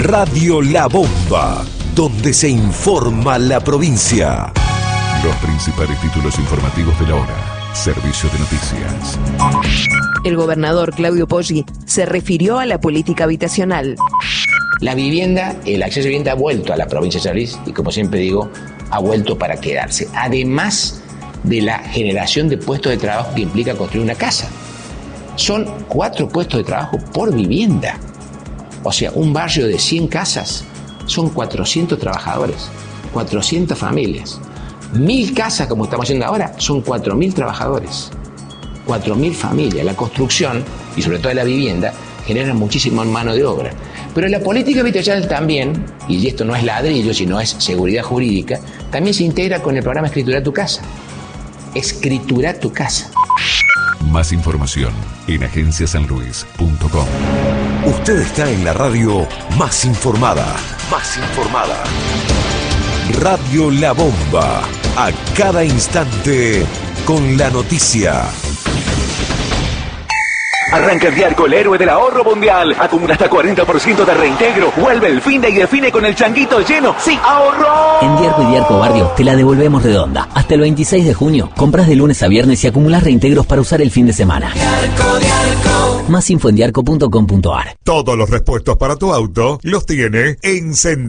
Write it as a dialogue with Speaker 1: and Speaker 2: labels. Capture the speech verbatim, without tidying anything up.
Speaker 1: Radio La Bomba, donde se informa la provincia.
Speaker 2: Los principales títulos informativos de la hora. Servicio de noticias.
Speaker 3: El gobernador Claudio Poggi se refirió a la política habitacional.
Speaker 4: La vivienda, el acceso a vivienda ha vuelto a la provincia de San Luis y, como siempre digo, ha vuelto para quedarse. Además de la generación de puestos de trabajo que implica construir una casa. Son cuatro puestos de trabajo por vivienda. O sea, un barrio de cien casas son cuatrocientos trabajadores, cuatrocientas familias. Mil casas, como estamos haciendo ahora, son cuatro mil trabajadores, cuatro mil familias. La construcción, y sobre todo la vivienda, genera muchísima mano de obra. Pero la política habitacional también, y esto no es ladrillo, sino es seguridad jurídica, también se integra con el programa Escritura tu Casa. Escritura tu Casa.
Speaker 2: Más información en agencia san luis punto com.
Speaker 1: Usted está en la radio más informada. Más informada. Radio La Bomba. A cada instante con la noticia.
Speaker 5: Arranca el Diarco, el héroe del ahorro mundial. Acumula hasta cuarenta por ciento de reintegro. Vuelve el fin de y define con el changuito lleno. ¡Sí, ahorró!
Speaker 6: En Diarco y Diarco Barrio te la devolvemos redonda. Hasta el veintiséis de junio, compras de lunes a viernes y acumulas reintegros para usar el fin de semana. Diarco, Diarco. Más info en diarco punto com punto ar.
Speaker 7: Todos los repuestos para tu auto los tiene en Central.